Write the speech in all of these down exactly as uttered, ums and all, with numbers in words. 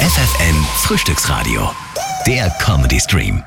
F F N Frühstücksradio. Der Comedy Stream.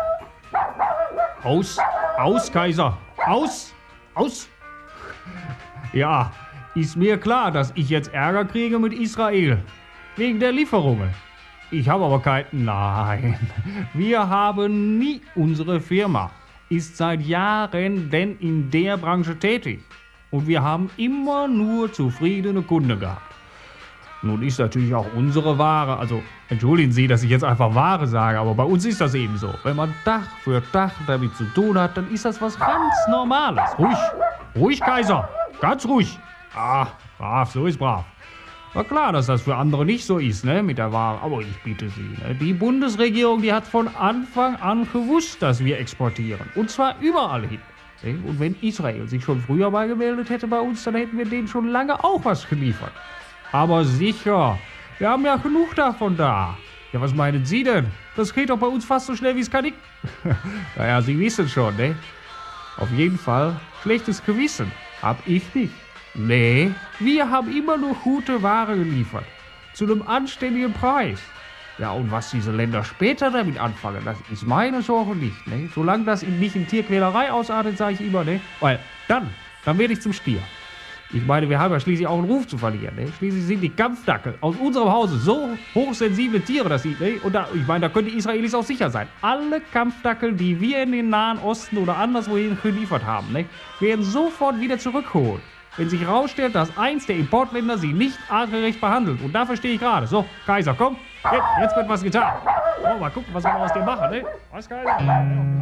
Aus, aus, Kaiser, aus, aus. Ja, ist mir klar, dass ich jetzt Ärger kriege mit Israel. Wegen der Lieferungen. Ich habe aber kein... Nein, wir haben nie... Unsere Firma ist seit Jahren denn in der Branche tätig. Und wir haben immer nur zufriedene Kunden gehabt. Nun ist natürlich auch unsere Ware, also entschuldigen Sie, dass ich jetzt einfach Ware sage, aber bei uns ist das eben so. Wenn man Tag für Tag damit zu tun hat, dann ist das was ganz Normales. Ruhig, ruhig, Kaiser, ganz ruhig. Ah, brav, so ist brav. War klar, dass das für andere nicht so ist, ne, mit der Ware. Aber ich bitte Sie, ne, die Bundesregierung, die hat von Anfang an gewusst, dass wir exportieren. Und zwar überall hin. Ne? Und wenn Israel sich schon früher mal gemeldet hätte bei uns, dann hätten wir denen schon lange auch was geliefert. Aber sicher, wir haben ja genug davon da. Ja, was meinen Sie denn? Das geht doch bei uns fast so schnell, wie es kann. Naja, Sie wissen schon, ne? Auf jeden Fall, schlechtes Gewissen hab ich nicht. Nee, wir haben immer nur gute Ware geliefert. Zu einem anständigen Preis. Ja, und was diese Länder später damit anfangen, das ist meine Sorge nicht, ne? Solange das nicht in Tierquälerei ausartet, sage ich immer, ne? Weil dann, dann werde ich zum Stier. Ich meine, wir haben ja schließlich auch einen Ruf zu verlieren. Ne? Schließlich sind die Kampfdackel aus unserem Hause so hochsensible Tiere, dass sie, ne? Und da, ich meine, da können die Israelis auch sicher sein. Alle Kampfdackel, die wir in den Nahen Osten oder anderswohin geliefert haben, ne? werden sofort wieder zurückgeholt. Wenn sich herausstellt, dass eins der Importländer sie nicht artgerecht behandelt. Und dafür stehe ich gerade. So, Kaiser, komm, jetzt, jetzt wird was getan. Oh, mal gucken, was wir aus dir machen, ne? Was, Kaiser?